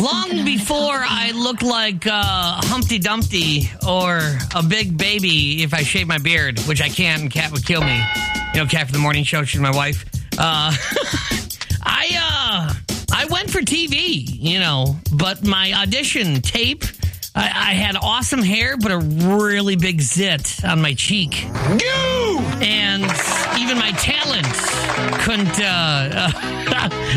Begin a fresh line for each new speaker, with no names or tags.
long before I looked like Humpty Dumpty or a big baby if I shaved my beard, which I can, and Kat would kill me. You know, Kat from the morning show, she's my wife. I went for TV, you know, but my audition tape, I had awesome hair, but a really big zit on my cheek. And even my talent couldn't